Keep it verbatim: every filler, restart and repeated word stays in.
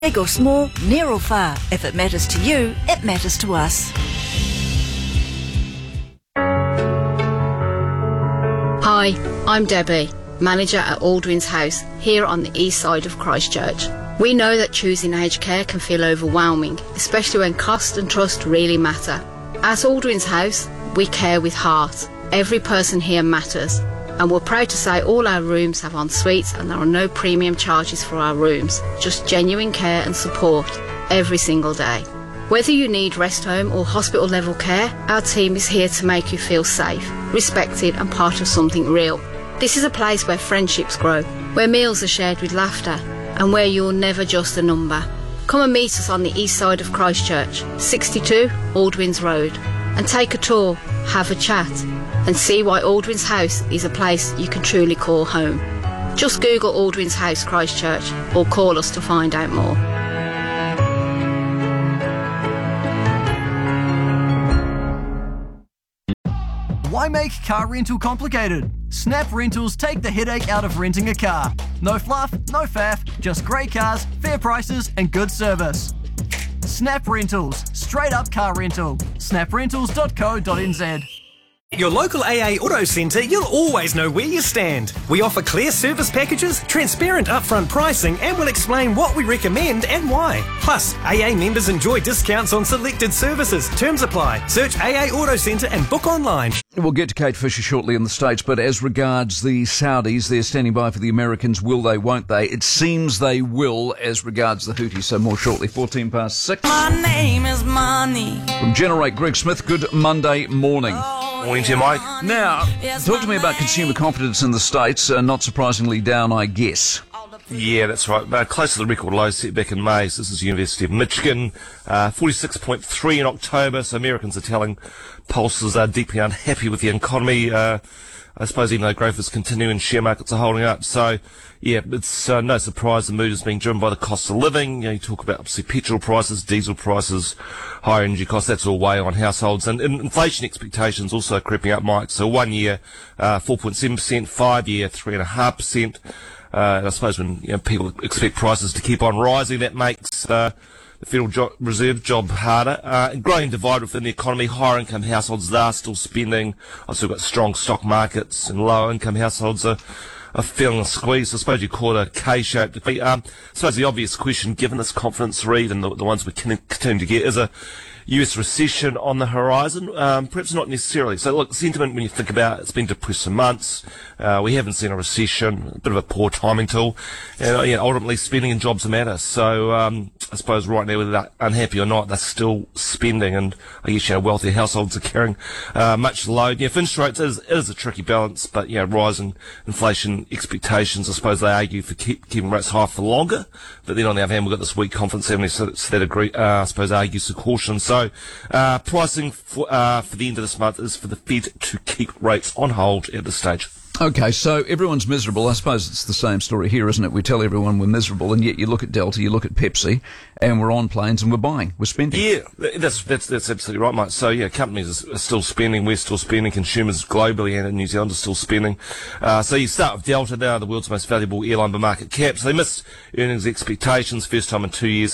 Big or small, near or far, if it matters to you, it matters to us. Hi, I'm Debbie, manager at Aldwyn's House, here on the east side of Christchurch. We know that choosing aged care can feel overwhelming, especially when cost and trust really matter. At Aldwyn's House, we care with heart. Every person here matters, and we're proud to say all our rooms have en suites and there are no premium charges for our rooms, just genuine care and support every single day. Whether you need rest home or hospital level care, our team is here to make you feel safe, respected and part of something real. This is a place where friendships grow, where meals are shared with laughter, and where you're never just a number. Come and meet us on the east side of Christchurch, sixty-two Aldwyn's Road, and take a tour, have a chat, and see why Aldwyn's House is a place you can truly call home. Just Google Aldwyn's House Christchurch or call us to find out more. Why make car rental complicated? Snap Rentals take the headache out of renting a car. No fluff, no faff, just great cars, fair prices and good service. Snap Rentals, straight up car rental. snap rentals dot co dot n z. Your local A A Auto Centre, you'll always know where you stand. We offer clear service packages, transparent upfront pricing, and we'll explain what we recommend and why. Plus, A A members enjoy discounts on selected services. Terms apply. Search A A Auto Centre and book online. We'll get to Kate Fisher shortly in the States, but as regards the Saudis, they're standing by for the Americans. Will they, won't they? It seems they will as regards the Houthis, so more shortly. fourteen past six. My name is Money. From Generate, Greg Smith, good Monday morning. Morning to you, Mike. Now, talk to me about consumer confidence in the States, uh, not surprisingly down, I guess. Yeah, that's right. Uh, close to the record low set back in May. So this is the University of Michigan. Uh, forty-six point three in October. So Americans are telling pollsters are deeply unhappy with the economy. Uh, I suppose even though growth is continuing, share markets are holding up. So, yeah, it's uh, no surprise the mood is being driven by the cost of living. You know, you talk about obviously petrol prices, diesel prices, higher energy costs. That's all weighing on households. And, and inflation expectations also creeping up, Mike. So one year, uh, four point seven percent, five year, three point five percent. Uh, and I suppose when you know, people expect prices to keep on rising, that makes uh, the Federal jo- Reserve job harder. Uh, growing divide within the economy, higher income households are still spending. Also got strong stock markets, and lower income households are, are feeling a squeeze. I suppose you call it a K-shaped defeat. Um, I suppose the obvious question, given this confidence read and the, the ones we can continue to get, is a U S recession on the horizon? Um, perhaps not necessarily. So look, sentiment when you think about it, it's been depressed for months. Uh, we haven't seen a recession, a bit of a poor timing tool. And uh, yeah, ultimately spending and jobs matter. So um, I suppose right now, whether they're unhappy or not, they're still spending. And I guess, you know, wealthy households are carrying uh, much load. Yeah, for interest rates, it is, it is a tricky balance, but, you know, rising inflation expectations, I suppose they argue for keep, keeping rates high for longer. But then on the other hand, we've got this weak confidence, so, so that agree, uh, I suppose argues for caution. So uh, pricing for, uh, for the end of this month is for the Fed to keep rates on hold at this stage. Okay, so everyone's miserable. I suppose it's the same story here, isn't it? We tell everyone we're miserable, and yet you look at Delta, you look at Pepsi, and we're on planes and we're buying, we're spending. Yeah, that's that's that's absolutely right, mate. So yeah, companies are still spending, we're still spending, consumers globally and in New Zealand are still spending. Uh, so you start with Delta, they are the world's most valuable airline by market cap. So they missed earnings expectations, first time in two years.